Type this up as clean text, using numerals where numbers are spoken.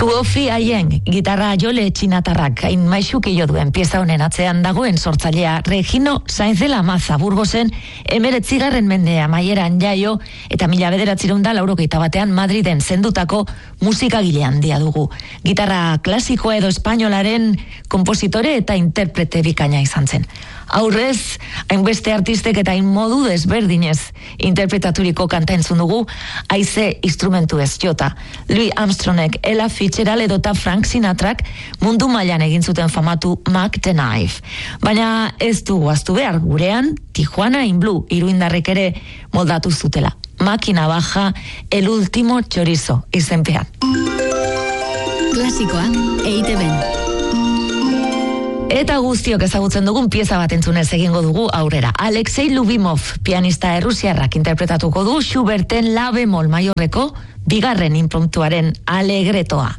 Tuofi Aieng, gitarra jole txinatarrak hain maixuki jo duen pieza honen atzean dagoen sortzailea Regino Sainz de la Maza Burgosen 19. mende amaieran jaio eta 1981 Madriden zendutako musikagile handia dugu. Gitarra klasikoa edo espainolaren konpositore eta interprete bikaina izan zen. Aurrez, hainbeste artistek eta hain modu desberdinez interpretaturiko kanta entzun dugu, haize instrumentu ez jota. Louis Armstrongek, Ella Fitzgerald edota Frank Sinatrak mundu mailan egin zuten famatu Mac the Knife. Baina ez dugu ahaztu behar, gurean Tijuana in Blue iruindarrek ere moldatu zutela. Makina baja, el último chorizo izenpean. Klasikoa, EITB. Eta guztiok ezagutzen dugun pieza bat entzunez egingo dugu aurrera. Alexei Lubimov, pianista errusiarrak interpretatuko du Schuberten la bemol maiorreko bigarren inpromptuaren Alegretoa.